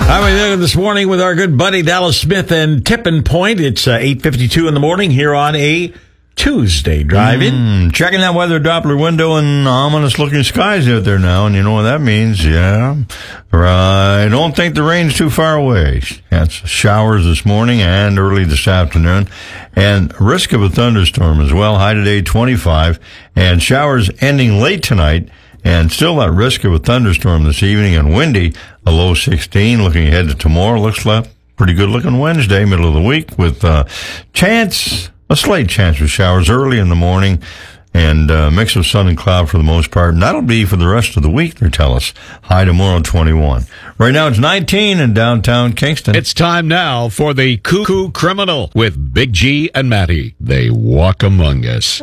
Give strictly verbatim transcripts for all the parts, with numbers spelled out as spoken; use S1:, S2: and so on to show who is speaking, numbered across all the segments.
S1: How are we doing this morning with our good buddy Dallas Smith and Tipping Point? It's uh, eight fifty-two in the morning here on a Tuesday drive-in.
S2: Mm, checking that weather Doppler window and ominous-looking skies out there now, and you know what that means, yeah. I don't think the rain's too far away. Had showers this morning and early this afternoon, and risk of a thunderstorm as well. High today, twenty-five, and showers ending late tonight. And still that risk of a thunderstorm this evening and windy, a low sixteen. Looking ahead to tomorrow, looks like pretty good looking Wednesday, middle of the week, with uh, chance, a slight chance of showers early in the morning, and a uh, mix of sun and cloud for the most part. And that'll be for the rest of the week, they tell us. High tomorrow, twenty-one. Right now it's nineteen in downtown Kingston.
S3: It's time now for the Cuckoo Criminal with Big G and Matty. They walk among us.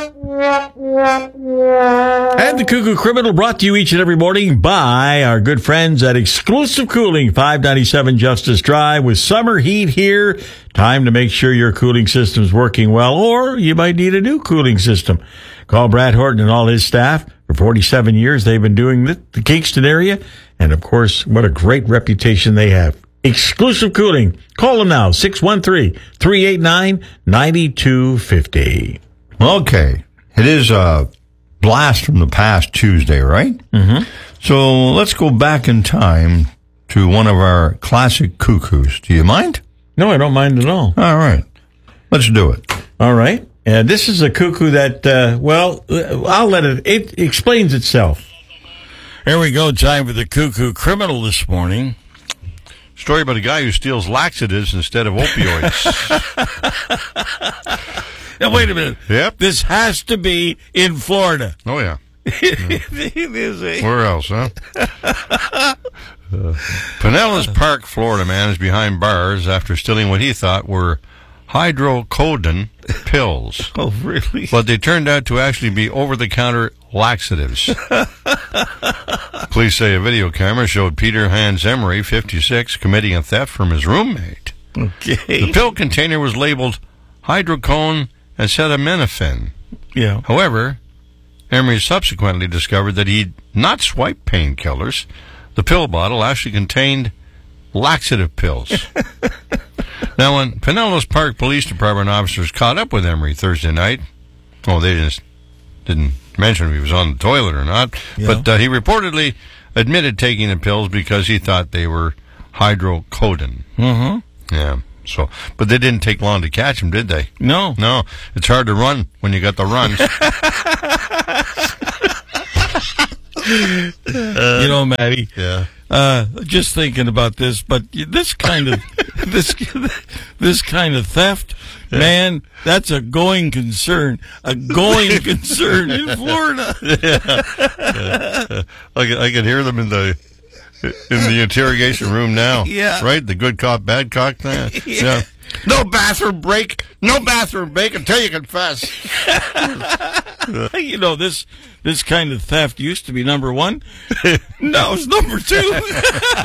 S1: And the Cuckoo Criminal brought to you each and every morning by our good friends at Exclusive Cooling, five ninety-seven Justice Drive. With summer heat here, time to make sure your cooling system's working well, or you might need a new cooling system. Call Brad Horton and all his staff. For forty-seven years, they've been doing the, the Kingston area. And, of course, what a great reputation they have. Exclusive Cooling. Call them now, six one three, three eight nine, nine two five zero.
S2: Okay. It is a blast from the past Tuesday, right?
S1: Mm-hmm.
S2: So let's go back in time to one of our classic cuckoos. Do you mind?
S1: No, I don't mind at all.
S2: All right. Let's do it.
S1: All right. And this is a cuckoo that, uh, well, I'll let it, it explains itself.
S4: Here we go. Time for the Cuckoo Criminal this morning.
S2: Story about a guy who steals laxatives instead of opioids.
S4: Now, wait a minute.
S2: Yep.
S4: This has to be in Florida.
S2: Oh, yeah.
S4: It is a-
S2: Where else, huh? uh, Pinellas Park, Florida man is behind bars after stealing what he thought were hydrocodone pills.
S1: Oh, really?
S2: But they turned out to actually be over-the-counter laxatives. Police say a video camera showed Peter Hans Emery, fifty-six, committing a theft from his roommate.
S1: Okay.
S2: The pill container was labeled hydrocone acetaminophen.
S1: Yeah.
S2: However, Emery subsequently discovered that he'd not swiped painkillers. The pill bottle actually contained laxative pills. Now, when Pinellas Park Police Department officers caught up with Emery Thursday night, oh, they just didn't mention if he was on the toilet or not,
S1: yeah.
S2: but uh, he reportedly admitted taking the pills because he thought they were hydrocodone.
S1: Mm-hmm.
S2: Yeah. So, but they didn't take long to catch him, did they?
S1: No.
S2: No. It's hard to run when you got the runs.
S4: you know, Matty.
S2: Yeah.
S4: Uh, just thinking about this, but this kind of this this kind of theft, yeah. Man, that's a going concern, a going concern in Florida.
S2: Yeah. Yeah. I can, I can hear them in the in the interrogation room now.
S4: Yeah,
S2: right. The good cop, bad cop thing. Yeah. Yeah. No bathroom break. No bathroom break until you confess.
S4: You know, this this kind of theft used to be number one. Now it's number two.